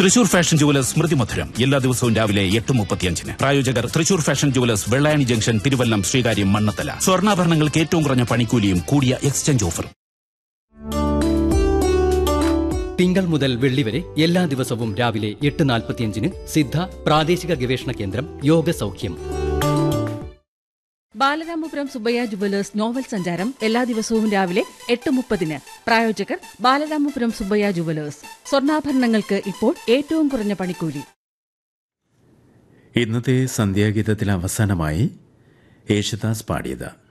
Thrissur fashion jewellers സ്മൃതി മധുരം എല്ലാ ദിവസവും രാവിലെ 8:35. പ്രായോജകർ Thrissur fashion jewellers Vellayani junction, Thiruvallam, Sreekaryam, Mannathala. സ്വർണ്ണാഭരണങ്ങൾക്ക് ഏറ്റവും കുറഞ്ഞ പണിക്കൂലിയും കൂടിയ എക്സ്ചേഞ്ച് ഓഫർ. തിങ്കൾ മുതൽ വെള്ളി വരെ എല്ലാ ദിവസവും രാവിലെ 8:45 സിദ്ധ പ്രാദേശിക ഗവേഷണ കേന്ദ്രം യോഗ സൗഖ്യം. ബാലരാമപുരം സുബ്ബയ്യ ജുവലേഴ്സ് നോവൽ സഞ്ചാരം എല്ലാ ദിവസവും രാവിലെ 8:30. പ്രായോജകർ ബാലരാമപുരം സുബ്ബയ്യ ജുവലേഴ്സ്. സ്വർണ്ണാഭരണങ്ങൾക്ക് ഇപ്പോൾ ഏറ്റവും കുറഞ്ഞ പണിക്കൂലി. ഇന്നത്തെ സന്ധ്യാഗീതത്തിൽ അവസാനമായി യേശുദാസ് പാടിയത്